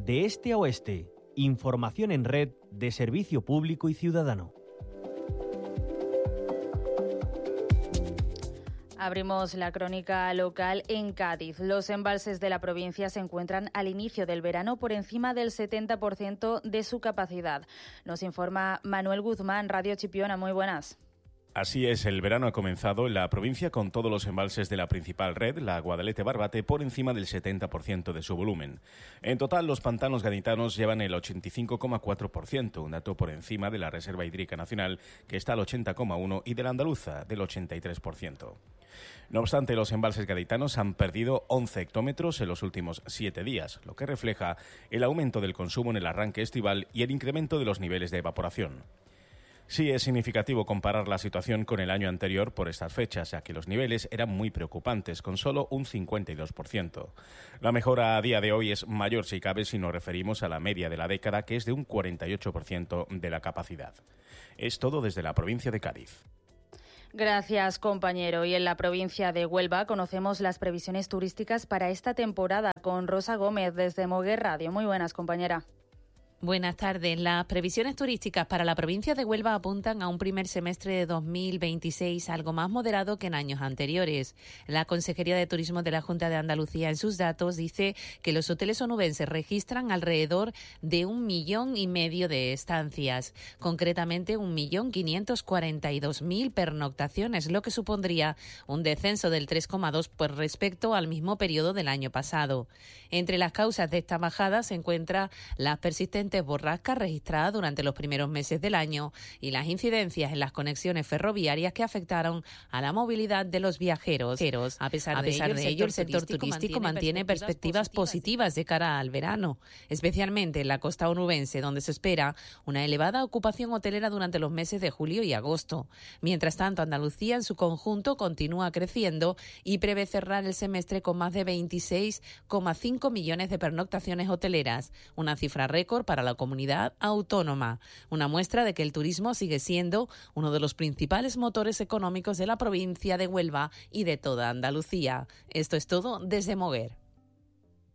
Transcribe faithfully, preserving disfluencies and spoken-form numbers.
de este a oeste. Información en red de Servicio Público y Ciudadano. Abrimos la crónica local en Cádiz. Los embalses de la provincia se encuentran al inicio del verano por encima del setenta por ciento de su capacidad. Nos informa Manuel Guzmán, Radio Chipiona. Muy buenas. Así es, el verano ha comenzado en la provincia con todos los embalses de la principal red, la Guadalete-Barbate, por encima del setenta por ciento de su volumen. En total, los pantanos gaditanos llevan el ochenta y cinco coma cuatro por ciento, un dato por encima de la Reserva Hídrica Nacional, que está al ochenta coma uno por ciento, y de la andaluza, del ochenta y tres por ciento. No obstante, los embalses gaditanos han perdido once hectómetros en los últimos siete días, lo que refleja el aumento del consumo en el arranque estival y el incremento de los niveles de evaporación. Sí es significativo comparar la situación con el año anterior por estas fechas, ya que los niveles eran muy preocupantes, con solo un cincuenta y dos por ciento. La mejora a día de hoy es mayor si cabe si nos referimos a la media de la década, que es de un cuarenta y ocho por ciento de la capacidad. Es todo desde la provincia de Cádiz. Gracias, compañero. Y en la provincia de Huelva conocemos las previsiones turísticas para esta temporada con Rosa Gómez desde Moguer Radio. Muy buenas, compañera. Buenas tardes. Las previsiones turísticas para la provincia de Huelva apuntan a un primer semestre de dos mil veintiséis algo más moderado que en años anteriores. La Consejería de Turismo de la Junta de Andalucía en sus datos dice que los hoteles onubenses registran alrededor de un millón y medio de estancias, concretamente un millón quinientos cuarenta y dos mil pernoctaciones, lo que supondría un descenso del tres coma dos por ciento respecto al mismo periodo del año pasado. Entre las causas de esta bajada se encuentra las persistentes borrascas registradas durante los primeros meses del año y las incidencias en las conexiones ferroviarias que afectaron a la movilidad de los viajeros. A pesar, a pesar de, ello, el sector turístico mantiene perspectivas positivas de cara al verano, especialmente en la costa onubense, donde se espera una elevada ocupación hotelera durante los meses de julio y agosto. Mientras tanto, Andalucía en su conjunto continúa creciendo y prevé cerrar el semestre con más de veintiséis coma cinco millones de pernoctaciones hoteleras, una cifra récord para la comunidad autónoma, una muestra de que el turismo sigue siendo uno de los principales motores económicos de la provincia de Huelva y de toda Andalucía. Esto es todo desde Moguer.